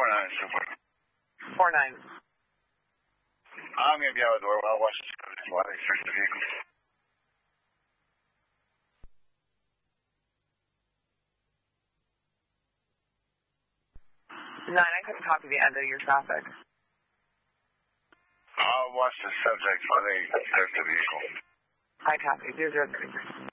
so far. 49. I'm going to be out of the door. I'll watch this while they search the vehicle. 9, I couldn't copy the end of your traffic. I'll watch the subject while they search the vehicle. I copy. 003.